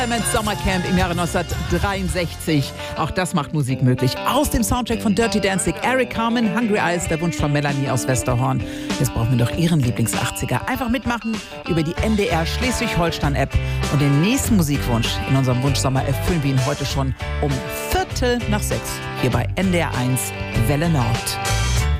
Sommercamp im Jahre 1963. Auch das macht Musik möglich. Aus dem Soundtrack von Dirty Dancing, Eric Carmen, Hungry Eyes, der Wunsch von Melanie aus Westerhorn. Jetzt brauchen wir doch Ihren Lieblings-80er. Einfach mitmachen über die NDR Schleswig-Holstein-App. Und den nächsten Musikwunsch in unserem Wunschsommer erfüllen wir ihn heute schon um 6:15 hier bei NDR 1 Welle Nord.